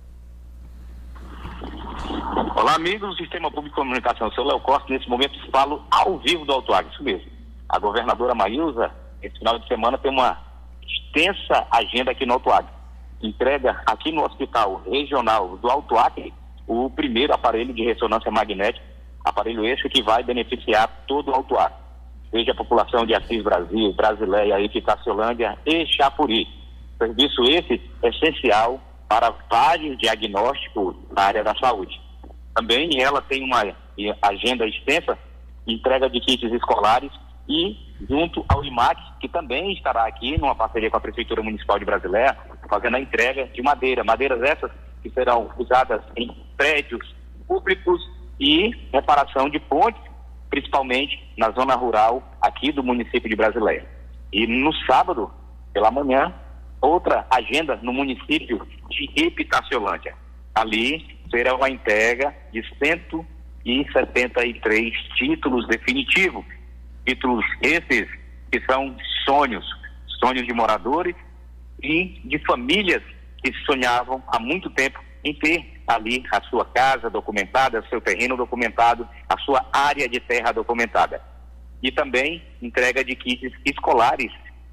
Speaker 21: Olá, amigos do Sistema Público de Comunicação. Eu sou Léo Costa, nesse momento falo ao vivo do Alto Acre, isso mesmo. A governadora Maísa, esse final de semana, tem uma extensa agenda aqui no Alto Acre. Entrega aqui no Hospital Regional do Alto Acre o primeiro aparelho de ressonância magnética, aparelho esse que vai beneficiar todo o Alto Acre. Seja a população de Assis Brasil, Brasileia, Epicaciolândia e Chapuri. Serviço esse essencial para vários diagnósticos na área da saúde. Também ela tem uma agenda extensa, entrega de kits escolares, e junto ao I M A C, que também estará aqui numa parceria com a Prefeitura Municipal de Brasileia, fazendo a entrega de madeira, madeiras essas que serão usadas em prédios públicos e reparação de pontes, principalmente na zona rural aqui do município de Brasileia. E no sábado, pela manhã, outra agenda no município de Epicaciolândia. Ali será uma entrega de cento e setenta e três títulos definitivos. Títulos esses que são sonhos, sonhos de moradores e de famílias que sonhavam há muito tempo em ter ali a sua casa documentada, seu terreno documentado, a sua área de terra documentada. E também entrega de kits escolares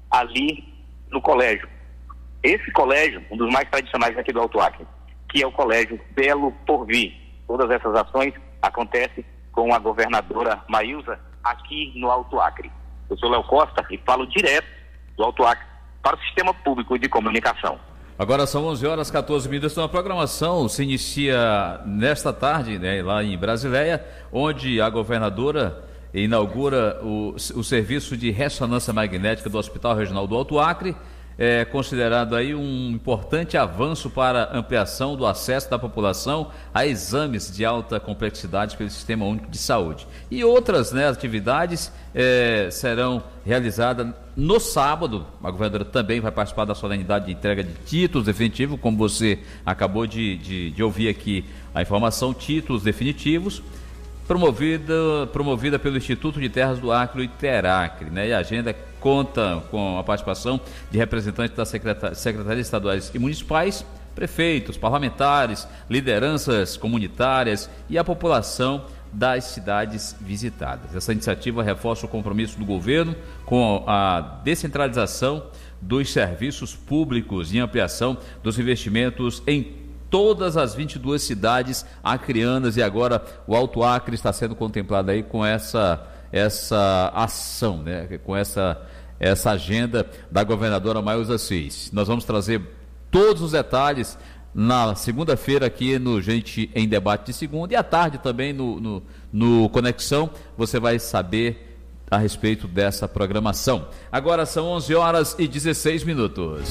Speaker 21: ali no colégio. Esse colégio, um dos mais tradicionais aqui do Alto Acre, que é o Colégio Belo Porvir. Todas essas ações acontecem com a governadora Maísa aqui no Alto Acre. Eu sou Léo Costa e falo direto do Alto Acre para o Sistema Público de Comunicação.
Speaker 2: Agora são onze horas e quatorze minutos, então a programação se inicia nesta tarde, né, lá em Brasileia, onde a governadora inaugura o, o serviço de ressonância magnética do Hospital Regional do Alto Acre, é considerado aí um importante avanço para a ampliação do acesso da população a exames de alta complexidade pelo Sistema Único de Saúde. E outras, né, atividades é, serão realizadas no sábado. A governadora também vai participar da solenidade de entrega de títulos definitivos, como você acabou de, de, de ouvir aqui a informação, títulos definitivos, promovida, promovida pelo Instituto de Terras do Acre, o ITERACRE, né? E a agenda conta com a participação de representantes das secretarias estaduais e municipais, prefeitos, parlamentares, lideranças comunitárias e a população das cidades visitadas. Essa iniciativa reforça o compromisso do governo com a descentralização dos serviços públicos e ampliação dos investimentos em todas as vinte e duas cidades acreanas, e agora o Alto Acre está sendo contemplado aí com essa, essa ação, né? Com essa, essa agenda da governadora Maísa Assis. Nós vamos trazer todos os detalhes na segunda-feira aqui no Gente em Debate de segunda, e à tarde também no, no, no Conexão você vai saber a respeito dessa programação. Agora são onze horas e dezesseis minutos.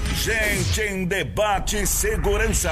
Speaker 14: Gente em Debate Segurança.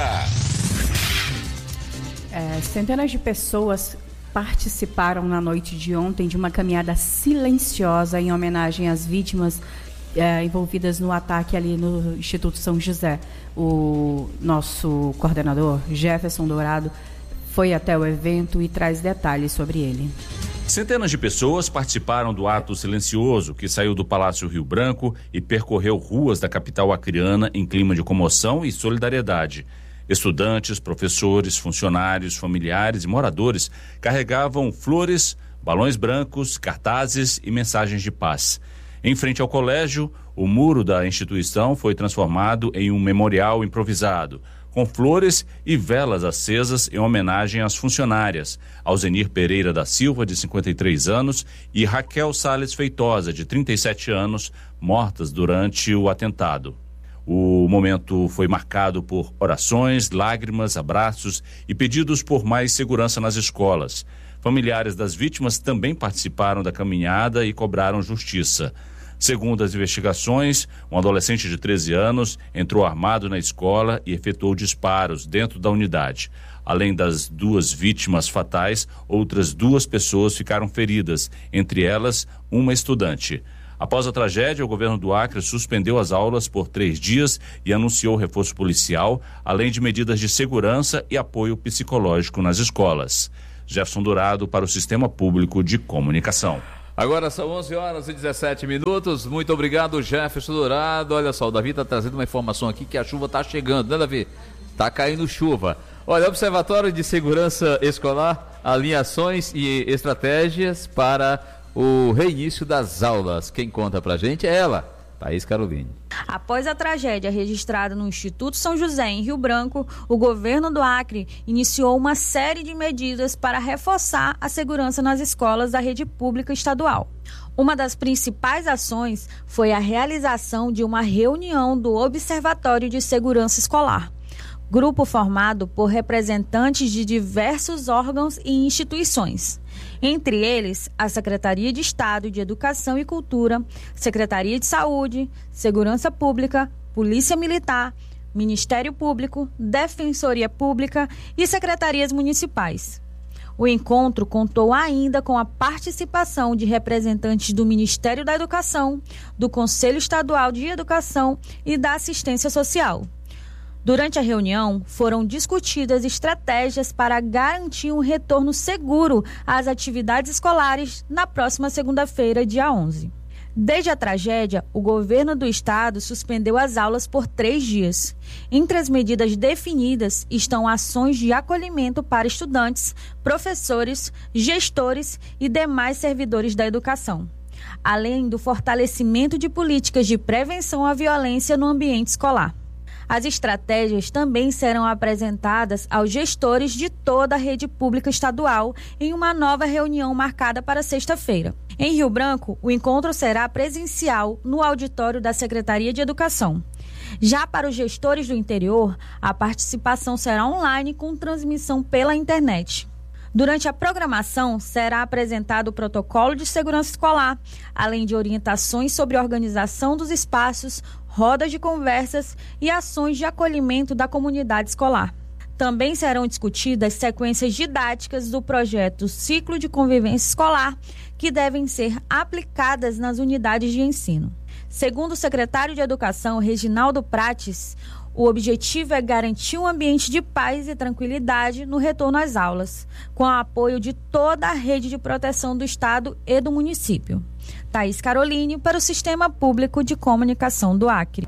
Speaker 7: É, centenas de pessoas participaram na noite de ontem de uma caminhada silenciosa em homenagem às vítimas é, envolvidas no ataque ali no Instituto São José. O nosso coordenador, Jefferson Dourado, foi até o evento e traz detalhes sobre ele.
Speaker 22: Centenas de pessoas participaram do ato silencioso que saiu do Palácio Rio Branco e percorreu ruas da capital acreana em clima de comoção e solidariedade. Estudantes, professores, funcionários, familiares e moradores carregavam flores, balões brancos, cartazes e mensagens de paz. Em frente ao colégio, o muro da instituição foi transformado em um memorial improvisado, com flores e velas acesas em homenagem às funcionárias, Alzenir Pereira da Silva, de cinquenta e três anos, e Raquel Salles Feitosa, de trinta e sete anos, mortas durante o atentado. O momento foi marcado por orações, lágrimas, abraços e pedidos por mais segurança nas escolas. Familiares das vítimas também participaram da caminhada e cobraram justiça. Segundo as investigações, um adolescente de treze anos entrou armado na escola e efetuou disparos dentro da unidade. Além das duas vítimas fatais, outras duas pessoas ficaram feridas, entre elas uma estudante. Após a tragédia, o governo do Acre suspendeu as aulas por três dias e anunciou reforço policial, além de medidas de segurança e apoio psicológico nas escolas. Jefferson Dourado para o Sistema Público de Comunicação.
Speaker 2: Agora são onze horas e dezessete minutos. Muito obrigado, Jefferson Dourado. Olha só, o Davi está trazendo uma informação aqui que a chuva está chegando, né, Davi? Está caindo chuva. Olha, Observatório de Segurança Escolar, alinhações e estratégias para o reinício das aulas. Quem conta pra gente é ela, Thaís Caroline.
Speaker 1: Após a tragédia registrada no Instituto São José, em Rio Branco, o governo do Acre iniciou uma série de medidas para reforçar a segurança nas escolas da rede pública estadual. Uma das principais ações foi a realização de uma reunião do Observatório de Segurança Escolar, grupo formado por representantes de diversos órgãos e instituições. Entre eles, a Secretaria de Estado de Educação e Cultura, Secretaria de Saúde, Segurança Pública, Polícia Militar, Ministério Público, Defensoria Pública e secretarias municipais. O encontro contou ainda com a participação de representantes do Ministério da Educação, do Conselho Estadual de Educação e da Assistência Social. Durante a reunião, foram discutidas estratégias para garantir um retorno seguro às atividades escolares na próxima segunda-feira, dia onze. Desde a tragédia, o governo do estado suspendeu as aulas por três dias. Entre as medidas definidas estão ações de acolhimento para estudantes, professores, gestores e demais servidores da educação, além do fortalecimento de políticas de prevenção à violência no ambiente escolar. As estratégias também serão apresentadas aos gestores de toda a rede pública estadual em uma nova reunião marcada para sexta-feira. Em Rio Branco, o encontro será presencial no auditório da Secretaria de Educação. Já para os gestores do interior, a participação será online com transmissão pela internet. Durante a programação, será apresentado o protocolo de segurança escolar, além de orientações sobre a organização dos espaços, rodas de conversas e ações de acolhimento da comunidade escolar. Também serão discutidas sequências didáticas do projeto Ciclo de Convivência Escolar, que devem ser aplicadas nas unidades de ensino. Segundo o secretário de Educação, Reginaldo Prates, o objetivo é garantir um ambiente de paz e tranquilidade no retorno às aulas, com o apoio de toda a rede de proteção do Estado e do município. Thaís Caroline para o Sistema Público de Comunicação do Acre.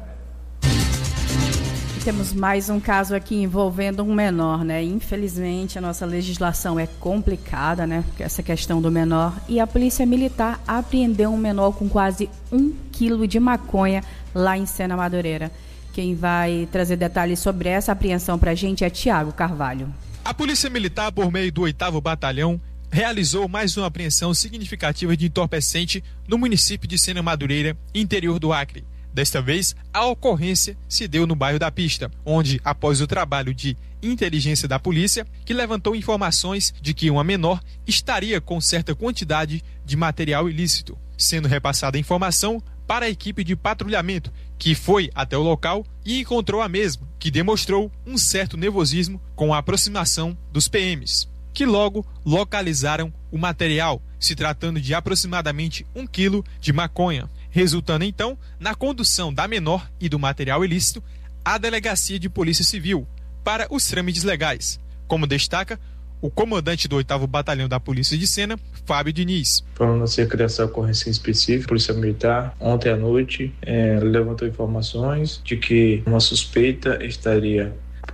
Speaker 7: Temos mais um caso aqui envolvendo um menor, né? Infelizmente, a nossa legislação é complicada, né? Essa questão do menor. E a Polícia Militar apreendeu um menor com quase um quilo de maconha lá em Sena Madureira. Quem vai trazer detalhes sobre essa apreensão para a gente é Tiago Carvalho.
Speaker 4: A Polícia Militar, por meio do oitavo Batalhão, realizou mais uma apreensão significativa de entorpecente no município de Sena Madureira, interior do Acre. Desta vez, a ocorrência se deu no bairro da Pista, onde, após o trabalho de inteligência da polícia, que levantou informações de que uma menor estaria com certa quantidade de material ilícito, sendo repassada a informação para a equipe de patrulhamento, que foi até o local e encontrou a mesma, que demonstrou um certo nervosismo com a aproximação dos P Ms, que logo localizaram o material, se tratando de aproximadamente um quilo de maconha, resultando então na condução da menor e do material ilícito à Delegacia de Polícia Civil para os trâmites legais, como destaca o comandante do oitavo Batalhão da Polícia de Sena, Fábio Diniz.
Speaker 23: Falando acerca dessa ocorrência específica, a Polícia Militar, ontem à noite, é, levantou informações de que uma suspeita estaria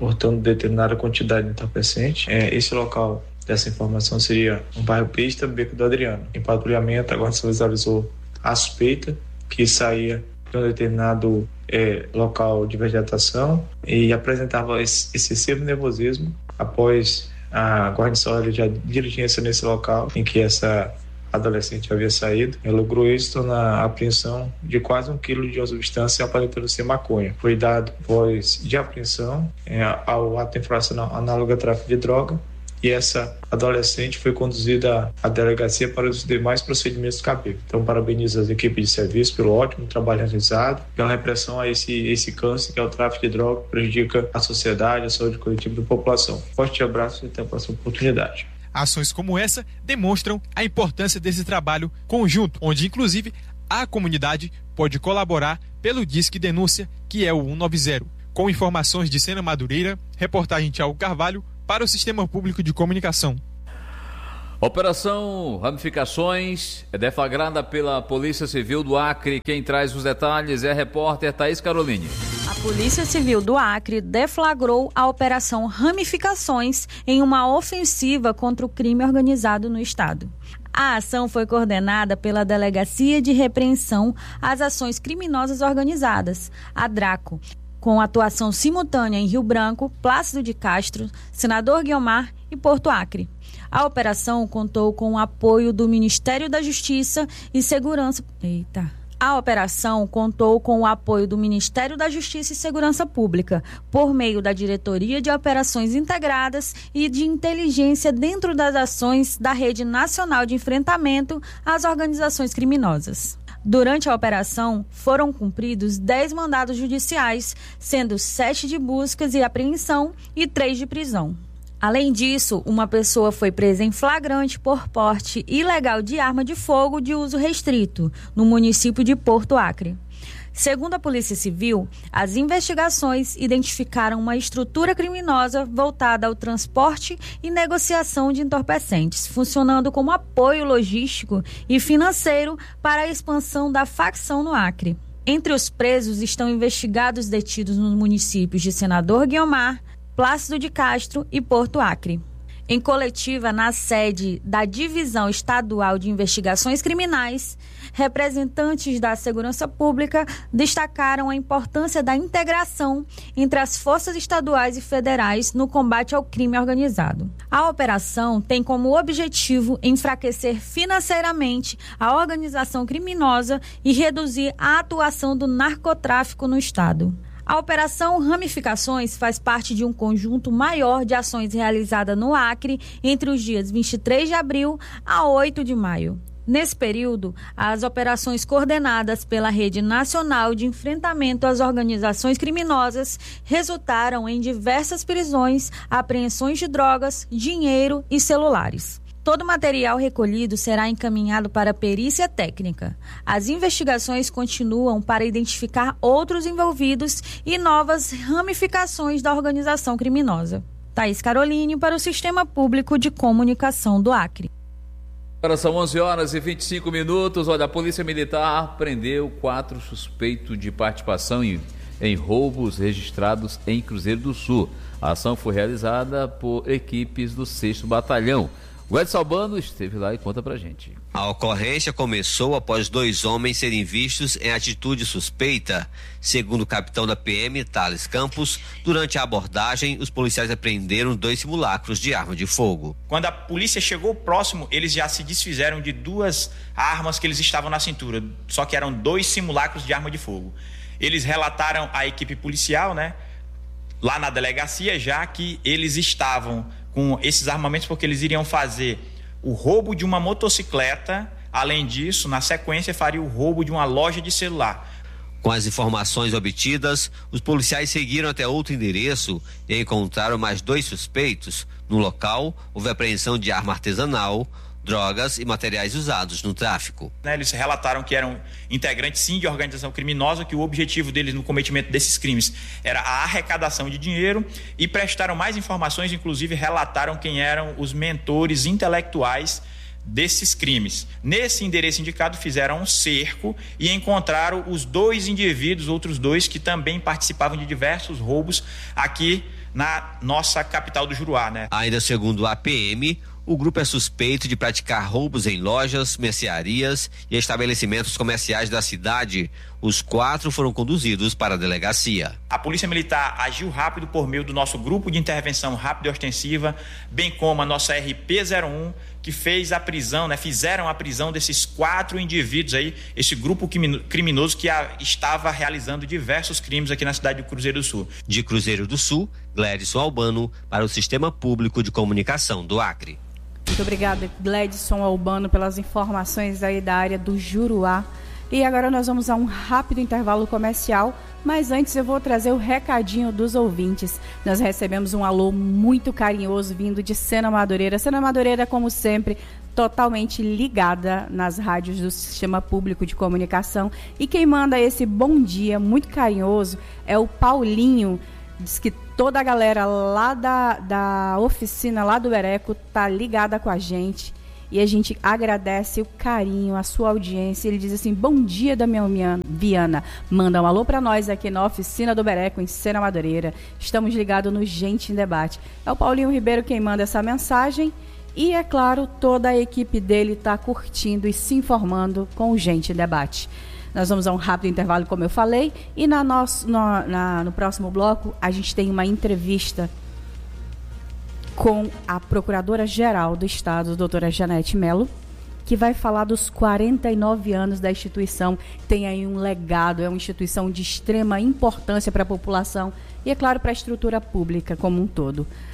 Speaker 23: portando determinada quantidade de entorpecente. É, esse local dessa informação seria no bairro Pista, Beco do Adriano. Em patrulhamento, a Guarda Civil visualizou a suspeita que saía de um determinado é, local de vegetação e apresentava esse excessivo nervosismo. Após a guarnição já diligência nesse local em que essa adolescente havia saído, ela logrou êxito na apreensão de quase um quilo de uma substância aparentando ser maconha. Foi dado voz de apreensão é, ao ato infracional análogo a tráfico de droga, e essa adolescente foi conduzida à delegacia para os demais procedimentos cabíveis. Então, parabenizo as equipes de serviço pelo ótimo trabalho realizado, pela repressão a esse, esse câncer que é o tráfico de droga, que prejudica a sociedade, a saúde coletiva da população. Forte abraço e até a próxima oportunidade.
Speaker 4: Ações como essa demonstram a importância desse trabalho conjunto, onde inclusive a comunidade pode colaborar pelo Disque Denúncia, que é o cento e noventa. Com informações de Sena Madureira, reportagem Thiago Carvalho para o Sistema Público de Comunicação.
Speaker 2: Operação Ramificações é deflagrada pela Polícia Civil do Acre. Quem traz os detalhes é a repórter Thaís Caroline.
Speaker 1: A Polícia Civil do Acre deflagrou a Operação Ramificações em uma ofensiva contra o crime organizado no estado. A ação foi coordenada pela Delegacia de Repreensão às Ações Criminosas Organizadas, a DRACO, com atuação simultânea em Rio Branco, Plácido de Castro, Senador Guiomar e Porto Acre. A operação contou com o apoio do Ministério da Justiça e Segurança... Eita... A operação contou com o apoio do Ministério da Justiça e Segurança Pública, por meio da Diretoria de Operações Integradas e de Inteligência dentro das ações da Rede Nacional de Enfrentamento às Organizações Criminosas. Durante a operação, foram cumpridos dez mandados judiciais, sendo sete de buscas e apreensão e três de prisão. Além disso, uma pessoa foi presa em flagrante por porte ilegal de arma de fogo de uso restrito, no município de Porto Acre. Segundo a Polícia Civil, as investigações identificaram uma estrutura criminosa voltada ao transporte e negociação de entorpecentes, funcionando como apoio logístico e financeiro para a expansão da facção no Acre. Entre os presos estão investigados detidos nos municípios de Senador Guiomar, Plácido de Castro e Porto Acre. Em coletiva na sede da Divisão Estadual de Investigações Criminais, representantes da Segurança Pública destacaram a importância da integração entre as forças estaduais e federais no combate ao crime organizado. A operação tem como objetivo enfraquecer financeiramente a organização criminosa e reduzir a atuação do narcotráfico no estado. A Operação Ramificações faz parte de um conjunto maior de ações realizadas no Acre entre os dias vinte e três de abril a oito de maio. Nesse período, as operações coordenadas pela Rede Nacional de Enfrentamento às Organizações Criminosas resultaram em diversas prisões, apreensões de drogas, dinheiro e celulares. Todo o material recolhido será encaminhado para a perícia técnica. As investigações continuam para identificar outros envolvidos e novas ramificações da organização criminosa. Thaís Caroline para o Sistema Público de Comunicação do Acre.
Speaker 2: Agora são onze horas e vinte e cinco minutos. Olha, a Polícia Militar prendeu quatro suspeitos de participação em, em roubos registrados em Cruzeiro do Sul. A ação foi realizada por equipes do sexto Batalhão. O Edson Albano esteve lá e conta pra gente.
Speaker 5: A ocorrência começou após dois homens serem vistos em atitude suspeita. Segundo o capitão da P M, Thales Campos, durante a abordagem, os policiais apreenderam dois simulacros de arma de fogo.
Speaker 6: Quando a polícia chegou próximo, eles já se desfizeram de duas armas que eles estavam na cintura, só que eram dois simulacros de arma de fogo. Eles relataram à equipe policial, né, lá na delegacia, já que eles estavam com esses armamentos porque eles iriam fazer o roubo de uma motocicleta. Além disso, na sequência, faria o roubo de uma loja de celular.
Speaker 5: Com as informações obtidas, os policiais seguiram até outro endereço e encontraram mais dois suspeitos. No local, houve apreensão de arma artesanal, drogas e materiais usados no tráfico.
Speaker 6: Eles relataram que eram integrantes, sim, de organização criminosa, que o objetivo deles no cometimento desses crimes era a arrecadação de dinheiro, e prestaram mais informações, inclusive relataram quem eram os mentores intelectuais desses crimes. Nesse endereço indicado, fizeram um cerco e encontraram os dois indivíduos, outros dois, que também participavam de diversos roubos aqui na nossa capital do Juruá, né?
Speaker 5: Ainda segundo a P M, o grupo é suspeito de praticar roubos em lojas, mercearias e estabelecimentos comerciais da cidade. Os quatro foram conduzidos para a delegacia.
Speaker 6: A Polícia Militar agiu rápido por meio do nosso grupo de intervenção rápida e ostensiva, bem como a nossa R P zero um, que fez a prisão, né, fizeram a prisão desses quatro indivíduos aí, esse grupo criminoso que a, estava realizando diversos crimes aqui na cidade de Cruzeiro do Sul.
Speaker 5: De Cruzeiro do Sul, Gledson Albano, para o Sistema Público de Comunicação do Acre.
Speaker 7: Muito obrigada, Gledson Albano, pelas informações aí da área do Juruá. E agora nós vamos a um rápido intervalo comercial, mas antes eu vou trazer o recadinho dos ouvintes. Nós recebemos um alô muito carinhoso vindo de Sena Madureira. Sena Madureira, como sempre, totalmente ligada nas rádios do Sistema Público de Comunicação. E quem manda esse bom dia muito carinhoso é o Paulinho. Diz que toda a galera lá da, da oficina, lá do Bereco, tá ligada com a gente. E a gente agradece o carinho, a sua audiência. Ele diz assim, bom dia, Damião Viana. Manda um alô para nós aqui na oficina do Bereco, em Sena Madureira. Estamos ligados no Gente em Debate. É o Paulinho Ribeiro quem manda essa mensagem. E, é claro, toda a equipe dele está curtindo e se informando com o Gente em Debate. Nós vamos a um rápido intervalo, como eu falei. E na nosso, no, na, no próximo bloco, a gente tem uma entrevista com a Procuradora-Geral do Estado, doutora Janete Mello, que vai falar dos quarenta e nove anos da instituição. Tem aí um legado, é uma instituição de extrema importância para a população e, é claro, para a estrutura pública como um todo.